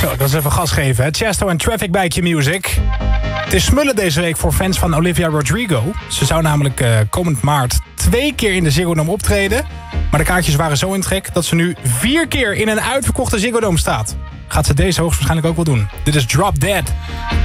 Zo, dat is even gas geven. Hè? Chesto en Traffic bij Q-Music. Het is smullen deze week voor fans van Olivia Rodrigo. Ze zou namelijk komend maart 2 keer in de Ziggo Dome optreden. Maar de kaartjes waren zo in trek dat ze nu 4 keer in een uitverkochte Ziggo Dome staat. Gaat ze deze hoogstwaarschijnlijk ook wel doen. Dit is Drop Dead.